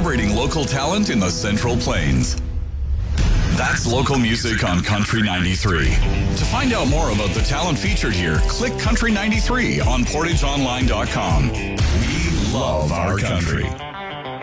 celebrating local talent in the Central Plains. That's local music on Country 93. To find out more about the talent featured here, click Country 93 on PortageOnline.com. We love our country.